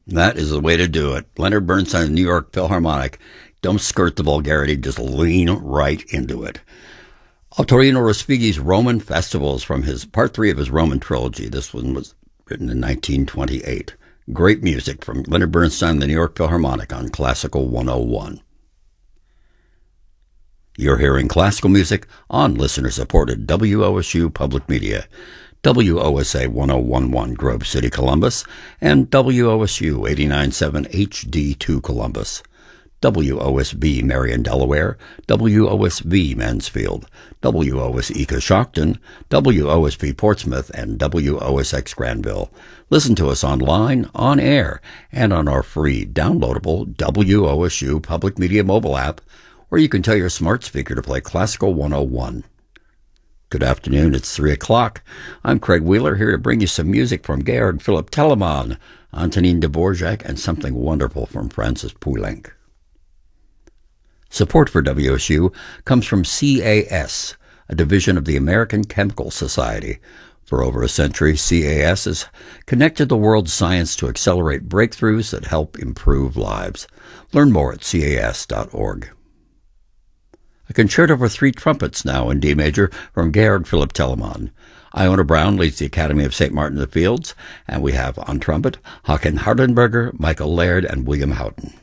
That is the way to do it. Leonard Bernstein's New York Philharmonic. Don't skirt the vulgarity, just lean right into it. Ottorino Respighi's Roman Festivals from his part 3 of his Roman trilogy. This one was written in 1928. Great music from Leonard Bernstein, the New York Philharmonic on Classical 101. You're hearing classical music on listener-supported WOSU Public Media, WOSA 1011 Grove City, Columbus, and WOSU 89.7 HD2 Columbus, WOSB Marion, Delaware, WOSB Mansfield, WOSE Coshocton, WOSP Portsmouth, and WOSX Granville. Listen to us online, on air, and on our free downloadable WOSU Public Media mobile app, or you can tell your smart speaker to play Classical 101. Good afternoon, it's 3 o'clock. I'm Craig Wheeler, here to bring you some music from Georg Philipp Telemann, Antonin Dvorak, and something wonderful from Francis Poulenc. Support for WSU comes from CAS, a division of the American Chemical Society. For over a century, CAS has connected the world's science to accelerate breakthroughs that help improve lives. Learn more at cas.org. A concerto for 3 trumpets now in D major from Georg Philipp Telemann. Iona Brown leads the Academy of St. Martin in the Fields, and we have on trumpet Håkan Hardenberger, Michael Laird, and William Houghton.